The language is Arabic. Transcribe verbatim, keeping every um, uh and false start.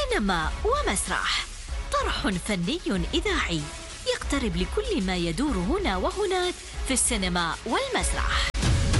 سينما ومسرح، طرح فني إذاعي يقترب لكل ما يدور هنا وهناك في السينما والمسرح.